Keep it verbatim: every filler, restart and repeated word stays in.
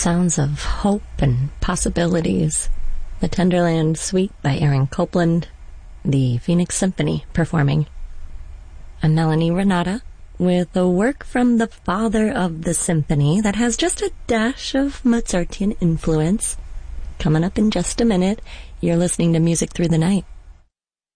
Sounds of hope and possibilities. The Tenderland Suite by Aaron Copland. The Phoenix Symphony performing. I'm Melanie Renata with a work from the father of the symphony that has just a dash of Mozartian influence. Coming up in just a minute, you're listening to Music Through the Night.